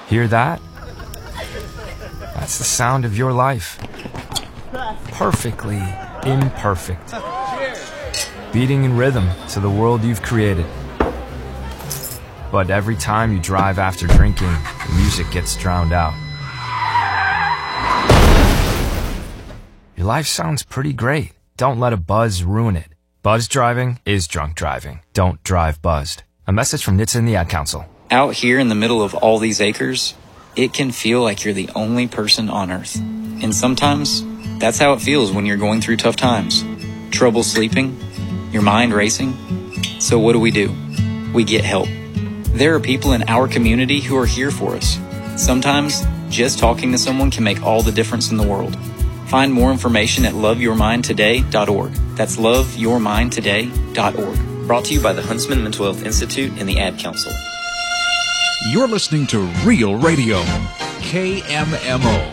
Hear that? That's the sound of your life. Perfectly imperfect. Beating in rhythm to the world you've created. But every time you drive after drinking, the music gets drowned out. Your life sounds pretty great. Don't let a buzz ruin it. Buzz driving is drunk driving. Don't drive buzzed. A message from NHTSA and the Ad Council. Out here in the middle of all these acres, it can feel like you're the only person on Earth. And sometimes, that's how it feels when you're going through tough times. Trouble sleeping, your mind racing. So what do? We get help. There are people in our community who are here for us. Sometimes, just talking to someone can make all the difference in the world. Find more information at loveyourmindtoday.org. That's loveyourmindtoday.org. Brought to you by the Huntsman Mental Health Institute and the Ad Council. You're listening to Real Radio, KMMO.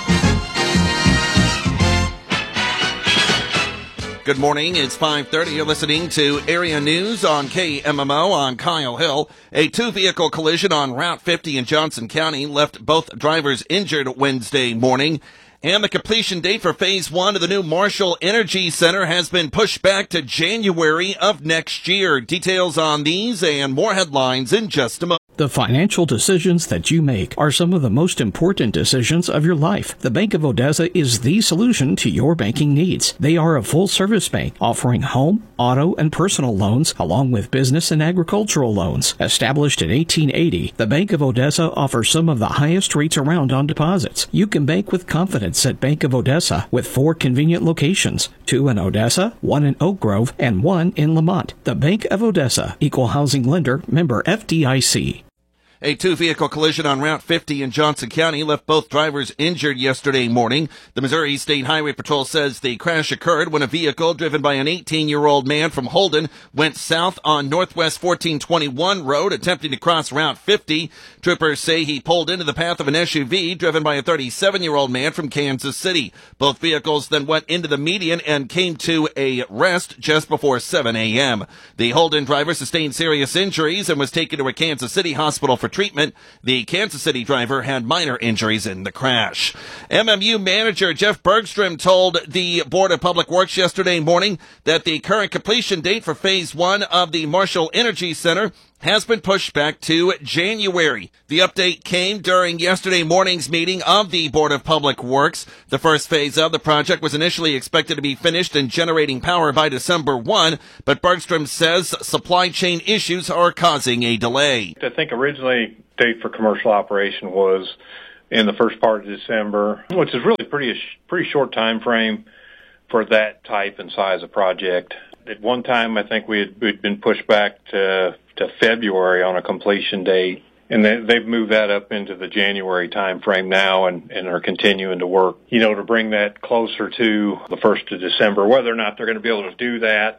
Good morning. It's 5:30. You're listening to Area News on KMMO on Kyle Hill. A two-vehicle collision on Route 50 in Johnson County left both drivers injured Wednesday morning. And the completion date for Phase 1 of the new Marshall Energy Center has been pushed back to January of next year. Details on these and more headlines in just a moment. The financial decisions that you make are some of the most important decisions of your life. The Bank of Odessa is the solution to your banking needs. They are a full-service bank offering home, auto, and personal loans, along with business and agricultural loans. Established in 1880, the Bank of Odessa offers some of the highest rates around on deposits. You can bank with confidence at Bank of Odessa with 4 convenient locations, 2 in Odessa, 1 in Oak Grove, and 1 in Lamont. The Bank of Odessa, Equal Housing Lender, member FDIC. A two-vehicle collision on Route 50 in Johnson County left both drivers injured yesterday morning. The Missouri State Highway Patrol says the crash occurred when a vehicle driven by an 18-year-old man from Holden went south on Northwest 1421 Road, attempting to cross Route 50. Troopers say he pulled into the path of an SUV driven by a 37-year-old man from Kansas City. Both vehicles then went into the median and came to a rest just before 7 a.m. The Holden driver sustained serious injuries and was taken to a Kansas City hospital for treatment. The Kansas City driver had minor injuries in the crash. MMU manager Jeff Bergstrom told the Board of Public Works yesterday morning that the current completion date for Phase 1 of the Marshall Energy Center has been pushed back to January. The update came during yesterday morning's meeting of the Board of Public Works. The first phase of the project was initially expected to be finished and generating power by December 1, but Bergstrom says supply chain issues are causing a delay. I think originally date for commercial operation was in the first part of December, which is really pretty short time frame for that type and size of project. At one time, I think we'd been pushed back to February on a completion date, and they've moved that up into the January time frame now and are continuing to work, to bring that closer to the 1st of December. Whether or not they're going to be able to do that,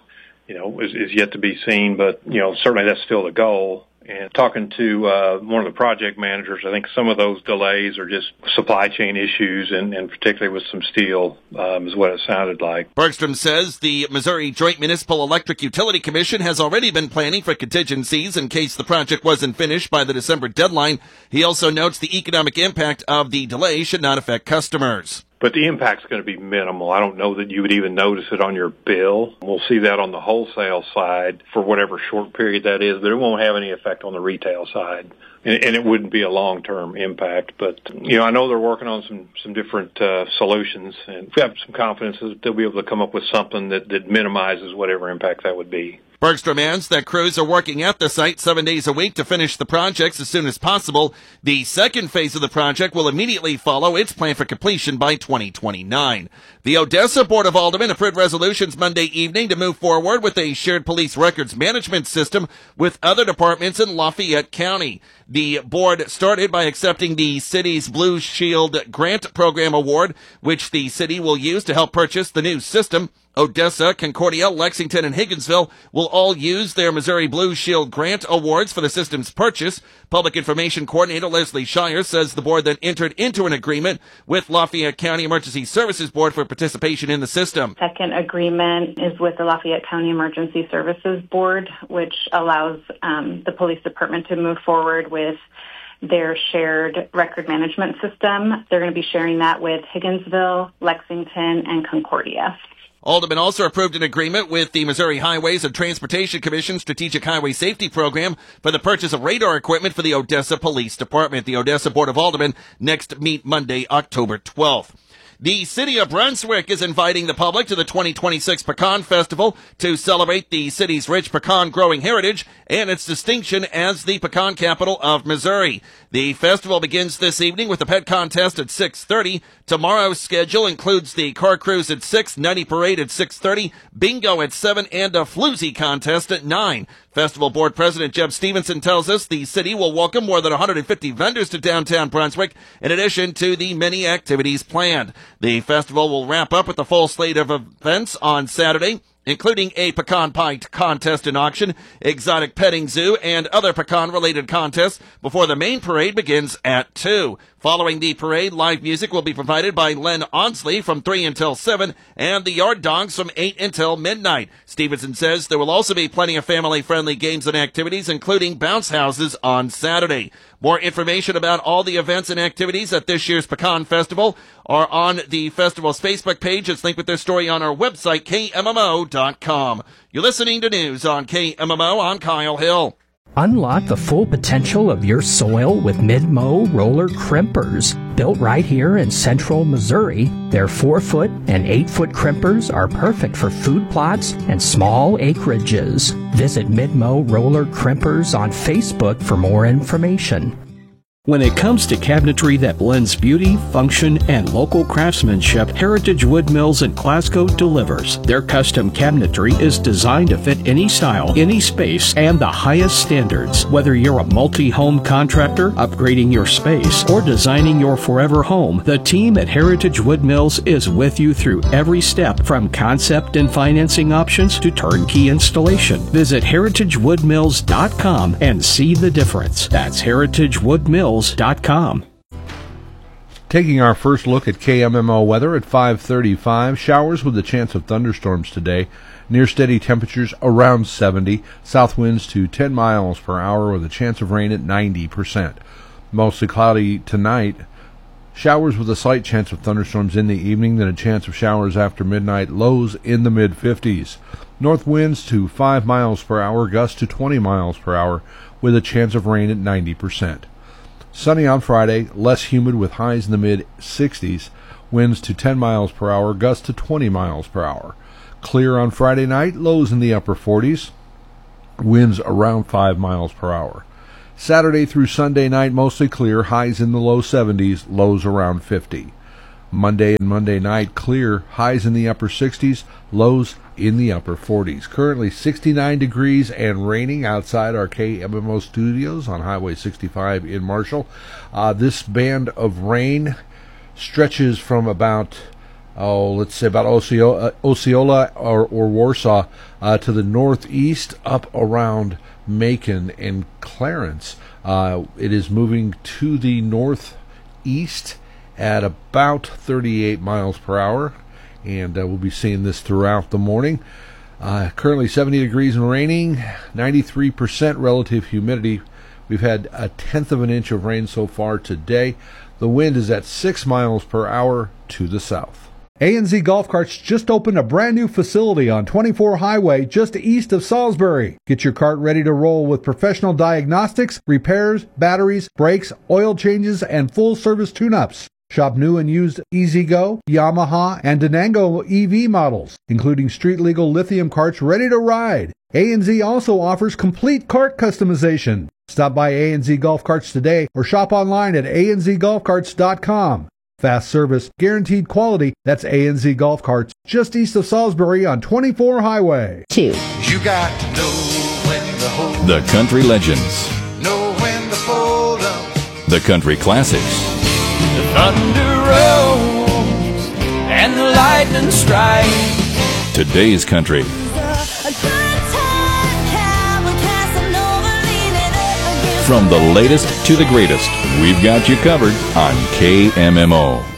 is yet to be seen, but, certainly that's still the goal. And talking to one of the project managers, I think some of those delays are just supply chain issues, and particularly with some steel, is what it sounded like. Bergstrom says the Missouri Joint Municipal Electric Utility Commission has already been planning for contingencies in case the project wasn't finished by the December deadline. He also notes the economic impact of the delay should not affect customers. But the impact's going to be minimal. I don't know that you would even notice it on your bill. We'll see that on the wholesale side for whatever short period that is, but it won't have any effect on the retail side. And it wouldn't be a long-term impact. But, I know they're working on some different solutions, and we have some confidence that they'll be able to come up with something that minimizes whatever impact that would be. Bergstrom adds that crews are working at the site 7 days a week to finish the projects as soon as possible. The second phase of the project will immediately follow. Its plan for completion by 2029. The Odessa Board of Aldermen approved resolutions Monday evening to move forward with a shared police records management system with other departments in Lafayette County. The board started by accepting the city's Blue Shield Grant Program Award, which the city will use to help purchase the new system. Odessa, Concordia, Lexington, and Higginsville will all use their Missouri Blue Shield Grant Awards for the system's purchase. Public Information Coordinator Leslie Shire says the board then entered into an agreement with Lafayette County Emergency Services Board for participation in the system. Second agreement is with the Lafayette County Emergency Services Board, which allows the police department to move forward with their shared record management system. They're going to be sharing that with Higginsville, Lexington, and Concordia. Alderman also approved an agreement with the Missouri Highways and Transportation Commission Strategic Highway Safety Program for the purchase of radar equipment for the Odessa Police Department. The Odessa Board of Aldermen next meet Monday, October 12th. The City of Brunswick is inviting the public to the 2026 Pecan Festival to celebrate the city's rich pecan growing heritage and its distinction as the pecan capital of Missouri. The festival begins this evening with the pet contest at 6:30. Tomorrow's schedule includes the car cruise at 6, nutty parade at 6:30, bingo at 7, and a floozy contest at 9. Festival Board President Jeb Stevenson tells us the city will welcome more than 150 vendors to downtown Brunswick, in addition to the many activities planned. The festival will wrap up with a full slate of events on Saturday, including a pecan pie contest and auction, exotic petting zoo, and other pecan-related contests before the main parade begins at 2. Following the parade, live music will be provided by Len Onsley from 3 until 7, and the Yard Dogs from 8 until midnight. Stevenson says there will also be plenty of family-friendly games and activities, including bounce houses on Saturday. More information about all the events and activities at this year's Pecan Festival are on the festival's Facebook page. It's linked with their story on our website, KMMO.com. You're listening to news on KMMO. I'm Kyle Hill. Unlock the full potential of your soil with Mid-Mow roller crimpers. Built right here in central Missouri, their 4-foot and 8-foot crimpers are perfect for food plots and small acreages. Visit Mid-Mow roller crimpers on Facebook for more information. When it comes to cabinetry that blends beauty, function, and local craftsmanship, Heritage Wood Mills in Glasgow delivers. Their custom cabinetry is designed to fit any style, any space, and the highest standards. Whether you're a multi-home contractor, upgrading your space, or designing your forever home, the team at Heritage Wood Mills is with you through every step, from concept and financing options to turnkey installation. Visit heritagewoodmills.com and see the difference. That's heritagewoodmills.com. Taking our first look at KMMO weather at 5:35. Showers with a chance of thunderstorms today. Near steady temperatures around 70. South winds to 10 miles per hour with a chance of rain at 90%. Mostly cloudy tonight. Showers with a slight chance of thunderstorms in the evening, then a chance of showers after midnight. Lows in the mid-50s. North winds to 5 miles per hour. Gusts to 20 miles per hour with a chance of rain at 90%. Sunny on Friday, less humid with highs in the mid-60s, winds to 10 miles per hour, gusts to 20 miles per hour. Clear on Friday night, lows in the upper 40s, winds around 5 miles per hour. Saturday through Sunday night, mostly clear, highs in the low 70s, lows around 50. Monday and Monday night, clear, highs in the upper 60s, lows in the upper 40s. Currently 69 degrees and raining outside our KMMO studios on Highway 65 in Marshall. This band of rain stretches from about Osceola or Warsaw to the northeast up around Macon and Clarence. It is moving to the northeast at about 38 miles per hour, and we'll be seeing this throughout the morning. Currently 70 degrees and raining, 93% relative humidity. We've had 1/10 of an inch of rain so far today. The wind is at 6 miles per hour to the south. A&Z Golf Carts just opened a brand new facility on 24 Highway just east of Salisbury. Get your cart ready to roll with professional diagnostics, repairs, batteries, brakes, oil changes, and full service tune-ups. Shop new and used E-Z-Go, Yamaha, and Denango EV models, including street-legal lithium carts ready to ride. A&Z also offers complete cart customization. Stop by A&Z Golf Carts today or shop online at anzgolfcarts.com. Fast service, guaranteed quality. That's A&Z Golf Carts, just east of Salisbury on 24 Highway. 2. You got to know when to hold. The Country Legends. Know when to fold up. The Country Classics. The thunder rolls and the lightning strikes. Today's Country. From the latest to the greatest, we've got you covered on KMMO.